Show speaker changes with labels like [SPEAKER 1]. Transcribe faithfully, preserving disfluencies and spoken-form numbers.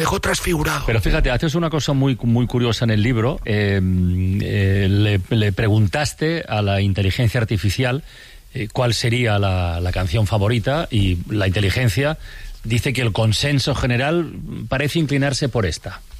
[SPEAKER 1] dejó transfigurado.
[SPEAKER 2] Pero fíjate, haces una cosa muy, muy curiosa en el libro. Eh, eh, le, le preguntaste a la inteligencia artificial eh, cuál sería la, la canción favorita, y la inteligencia dice que el consenso general parece inclinarse por esta.